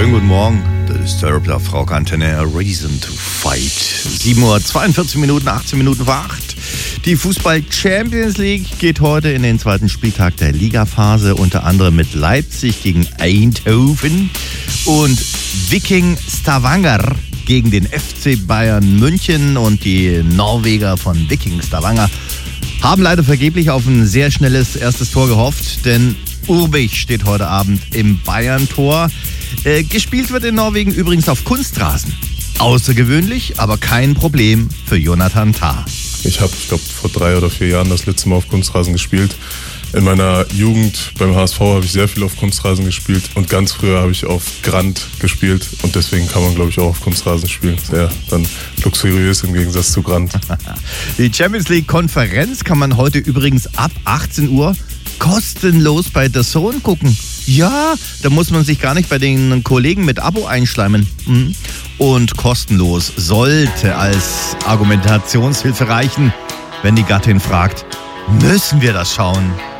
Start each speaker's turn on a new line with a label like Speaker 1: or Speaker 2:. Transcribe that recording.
Speaker 1: Schönen guten Morgen. Das ist der Frau Antenne, A Reason to Fight. 7:42 Uhr, 18 Minuten vor 8. Die Fußball-Champions League geht heute in den zweiten Spieltag der Ligaphase, unter anderem mit Leipzig gegen Eindhoven und Viking Stavanger gegen den FC Bayern München. Und die Norweger von Viking Stavanger haben leider vergeblich auf ein sehr schnelles erstes Tor gehofft, denn Urbich steht heute Abend im Bayern-Tor. Gespielt wird in Norwegen übrigens auf Kunstrasen. Außergewöhnlich, aber kein Problem für Jonathan Tah.
Speaker 2: Ich glaube, vor 3 oder 4 Jahren das letzte Mal auf Kunstrasen gespielt. In meiner Jugend beim HSV habe ich sehr viel auf Kunstrasen gespielt und ganz früher habe ich auf Grand gespielt und deswegen kann man, glaube ich, auch auf Kunstrasen spielen. Sehr dann luxuriös im Gegensatz zu Grand.
Speaker 1: Die Champions League Konferenz kann man heute übrigens ab 18 Uhr kostenlos bei DAZN gucken. Ja, da muss man sich gar nicht bei den Kollegen mit Abo einschleimen. Und kostenlos sollte als Argumentationshilfe reichen, wenn die Gattin fragt, müssen wir das schauen?